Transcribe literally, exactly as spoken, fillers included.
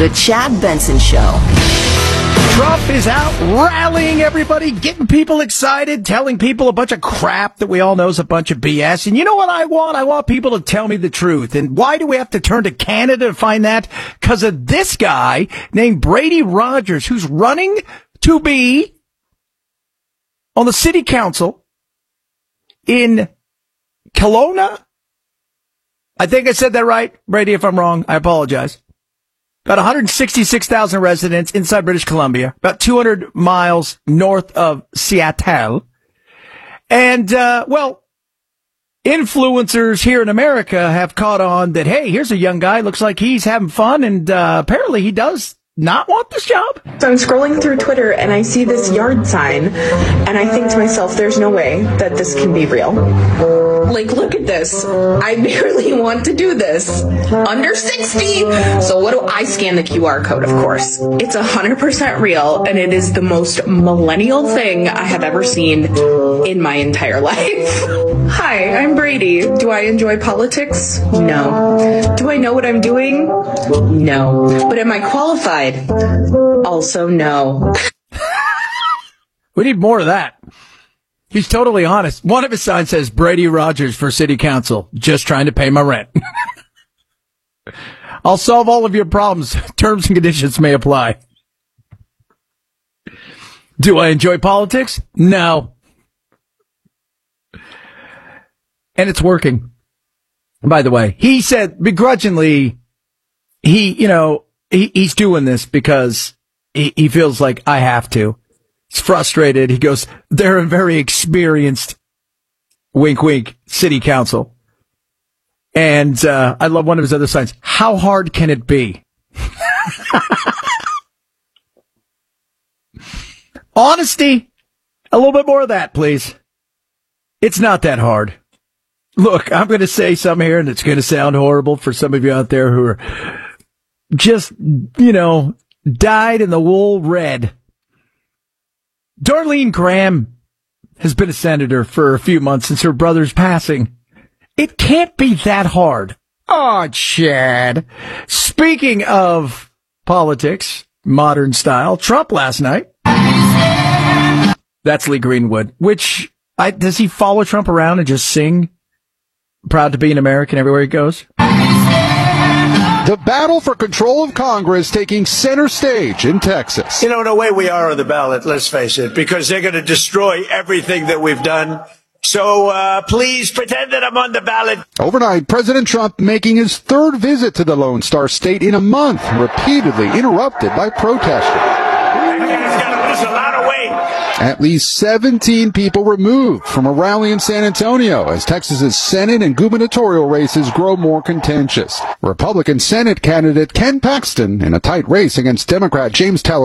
The Chad Benson Show. Trump is out rallying everybody, getting people excited, telling people a bunch of crap that we all know is a bunch of B S. And you know what I want? I want people to tell me the truth. And why do we have to turn to Canada to find that? Because of this guy named Brady Rogers, who's running to be on the city council in Kelowna. I think I said that right. Brady, if I'm wrong, I apologize. About one hundred sixty-six thousand residents inside British Columbia, about two hundred miles north of Seattle. And, uh, well, influencers here in America have caught on that, hey, here's a young guy, looks like he's having fun, and uh, apparently he does not want this job. So I'm scrolling through Twitter and I see this yard sign and I think to myself, there's no way that this can be real. Like, look at this. I barely want to do this. Under sixty. So what do I scan the Q R code, of course. It's one hundred percent real, and it is the most millennial thing I have ever seen in my entire life. Hi, I'm Brady. Do I enjoy politics? No. Do I know what I'm doing? No. But am I qualified? Also, no. We need more of that. He's totally honest. One of his signs says, Brady Rogers for city council, just trying to pay my rent. I'll solve all of your problems. Terms and conditions may apply. Do I enjoy politics? No. And it's working. By the way, he said begrudgingly, he, you know, he, he's doing this because he, he feels like I have to. He's frustrated. He goes, they're a very experienced, wink, wink, city council. And uh, I love one of his other signs. How hard can it be? Honesty. A little bit more of that, please. It's not that hard. Look, I'm going to say something here, and it's going to sound horrible for some of you out there who are just, you know, dyed in the wool red. Darlene Graham has been a senator for a few months since her brother's passing. It can't be that hard. Oh, Chad. Speaking of politics, modern style, Trump last night. That's Lee Greenwood. Which, I, does he follow Trump around and just sing Proud to be an American everywhere he goes? The battle for control of Congress taking center stage in Texas. You know, the way we are on the ballot, let's face it, because they're going to destroy everything that we've done. So uh, please pretend that I'm on the ballot. Overnight, President Trump making his third visit to the Lone Star State in a month, repeatedly interrupted by protesters. He's got to lose a lot of weight. At least seventeen people removed from a rally in San Antonio as Texas's Senate and gubernatorial races grow more contentious. Republican Senate candidate Ken Paxton in a tight race against Democrat James Taylor